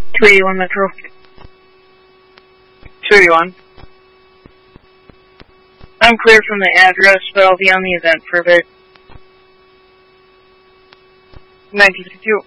281 Metro. 281. I'm clear from the address, but I'll be on the event for a bit. 1952.